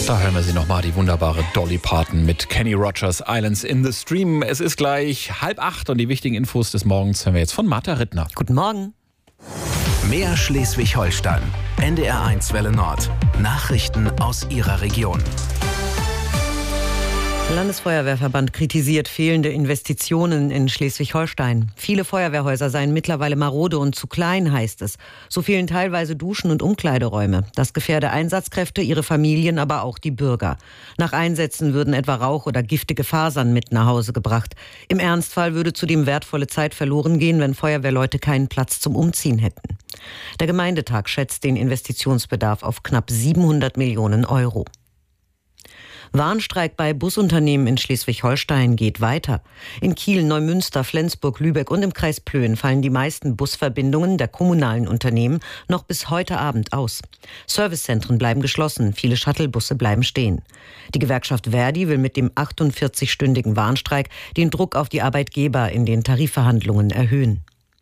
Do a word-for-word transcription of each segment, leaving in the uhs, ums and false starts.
Da hören wir sie nochmal, die wunderbare Dolly Parton mit Kenny Rogers, Islands in the Stream. Es ist gleich halb acht und die wichtigen Infos des Morgens hören wir jetzt von Martha Rittner. Guten Morgen. Mehr Schleswig-Holstein. N D R eins Welle Nord. Nachrichten aus Ihrer Region. Landesfeuerwehrverband kritisiert fehlende Investitionen in Schleswig-Holstein. Viele Feuerwehrhäuser seien mittlerweile marode und zu klein, heißt es. So fehlen teilweise Duschen und Umkleideräume. Das gefährde Einsatzkräfte, ihre Familien, aber auch die Bürger. Nach Einsätzen würden etwa Rauch oder giftige Fasern mit nach Hause gebracht. Im Ernstfall würde zudem wertvolle Zeit verloren gehen, wenn Feuerwehrleute keinen Platz zum Umziehen hätten. Der Gemeindetag schätzt den Investitionsbedarf auf knapp siebenhundert Millionen Euro. Warnstreik bei Busunternehmen in Schleswig-Holstein geht weiter. In Kiel, Neumünster, Flensburg, Lübeck und im Kreis Plön fallen die meisten Busverbindungen der kommunalen Unternehmen noch bis heute Abend aus. Servicezentren bleiben geschlossen, viele Shuttlebusse bleiben stehen. Die Gewerkschaft Verdi will mit dem achtundvierzigstündigen Warnstreik den Druck auf die Arbeitgeber in den Tarifverhandlungen erhöhen.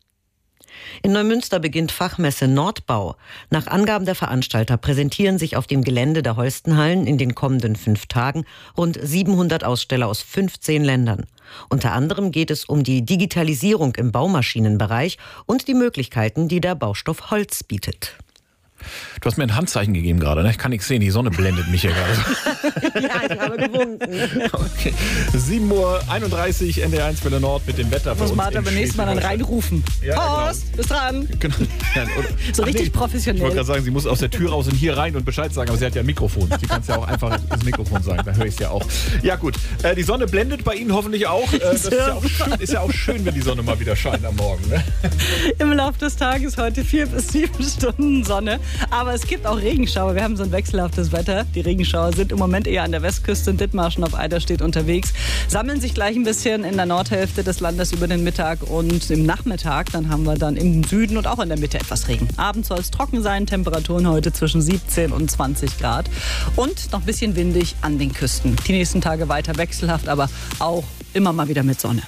In Neumünster beginnt Fachmesse Nordbau. Nach Angaben der Veranstalter präsentieren sich auf dem Gelände der Holstenhallen in den kommenden fünf Tagen rund siebenhundert Aussteller aus fünfzehn Ländern. Unter anderem geht es um die Digitalisierung im Baumaschinenbereich und die Möglichkeiten, die der Baustoff Holz bietet. Du hast mir ein Handzeichen gegeben gerade, ne? Ich kann nichts sehen, die Sonne blendet mich hier gerade. Ja, ich habe gewunken. Okay. sieben Uhr einunddreißig, N D R eins Welle Nord mit dem Wetter. Muss Martha beim nächsten Mal dann reinrufen. Ja, Horst, genau. bist dran. Genau. Ja, oder, so richtig nee, professionell. Ich wollte gerade sagen, sie muss aus der Tür raus und hier rein und Bescheid sagen, aber sie hat ja ein Mikrofon. Sie kann es ja auch einfach ins Mikrofon sagen, da höre ich es ja auch. Ja gut, äh, die Sonne blendet bei Ihnen hoffentlich auch. Äh, das ist ja auch, schön, ist ja auch schön, wenn die Sonne mal wieder scheint am Morgen. Ne? Im Laufe des Tages heute vier bis sieben Stunden Sonne. Aber es gibt auch Regenschauer. Wir haben so ein wechselhaftes Wetter. Die Regenschauer sind im Moment eher an der Westküste. In Dithmarschen auf Eiderstedt unterwegs. Sammeln sich gleich ein bisschen in der Nordhälfte des Landes über den Mittag und im Nachmittag. Dann haben wir dann im Süden und auch in der Mitte etwas Regen. Abends soll es trocken sein. Temperaturen heute zwischen siebzehn und zwanzig Grad. Und noch ein bisschen windig an den Küsten. Die nächsten Tage weiter wechselhaft, aber auch immer mal wieder mit Sonne.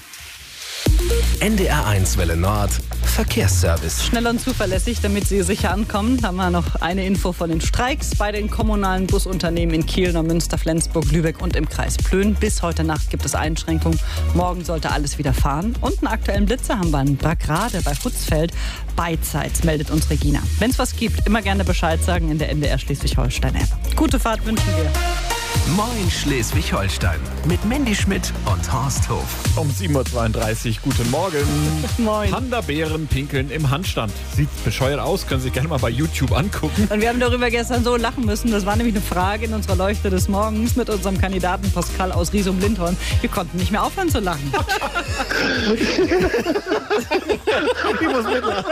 N D R eins Welle Nord. Verkehrsservice. Schnell und zuverlässig, damit Sie sicher ankommen, haben wir noch eine Info von den Streiks bei den kommunalen Busunternehmen in Kiel, Neumünster, Flensburg, Lübeck und im Kreis Plön. Bis heute Nacht gibt es Einschränkungen. Morgen sollte alles wieder fahren. Und einen aktuellen Blitzer haben wir in Brackrade bei Hutzfeld. Beidseits, meldet uns Regina. Wenn es was gibt, immer gerne Bescheid sagen in der N D R Schleswig-Holstein-App. Gute Fahrt wünschen wir. Moin Schleswig-Holstein mit Mandy Schmidt und Horst Hof. Um sieben Uhr zweiunddreißig, guten Morgen. Moin. Panda-Bären pinkeln im Handstand. Sieht bescheuert aus, können Sie sich gerne mal bei YouTube angucken. Und wir haben darüber gestern so lachen müssen. Das war nämlich eine Frage in unserer Leuchte des Morgens mit unserem Kandidaten Pascal aus Riesum-Lindhorn. Wir konnten nicht mehr aufhören zu lachen. Ich muss mitlachen.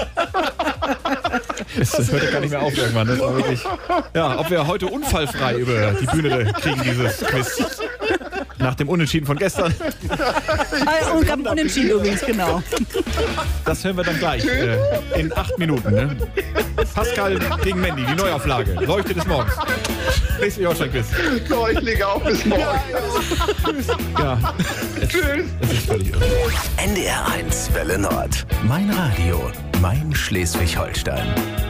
Es hört ja gar nicht mehr auf irgendwann. Das war wirklich, ja, ob wir heute unfallfrei über die Bühne kriegen, dieses Quiz. Nach dem Unentschieden von gestern. Ah, und am Unentschieden übrigens, genau. Das hören wir dann gleich äh, in acht Minuten. Ne? Pascal gegen Mandy, die Neuauflage. Leuchte des Morgens. Schleswig-Holstein-Quiz. So, ich lege auf bis morgen. Ja. Tschüss. Es ist völlig irre. N D R eins Welle Nord. Mein Radio, mein Schleswig-Holstein.